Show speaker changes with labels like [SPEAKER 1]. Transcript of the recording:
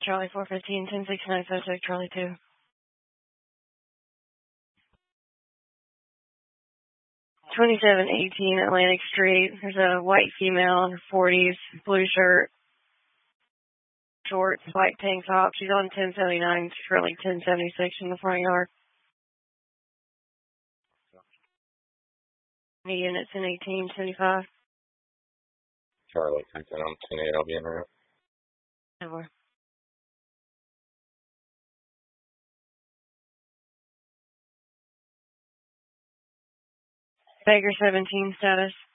[SPEAKER 1] Charlie 415, 1069, suspect Charlie 2. $2718 Atlantic Street. There's a white female in her 40s, blue shirt, shorts, white tank top. She's on 1079, she's currently 1076 in the front yard. The unit's in 1875.
[SPEAKER 2] Charlie, thank you. I'm 10-8. I'll be in route.
[SPEAKER 1] Over. Baker 17 status.